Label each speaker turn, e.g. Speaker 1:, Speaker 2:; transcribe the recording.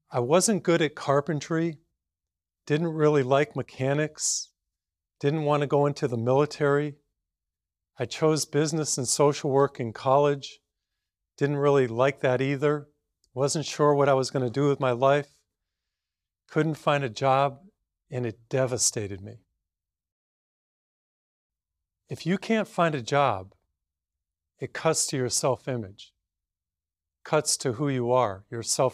Speaker 1: I wasn't good at carpentry, didn't really like mechanics, didn't want to go into the military. I chose business and social work in college, didn't really like that either. Wasn't sure what I was going to do with my life, couldn't find a job, and it devastated me. If you can't find a job, it cuts to your self-image, cuts to who you are, your self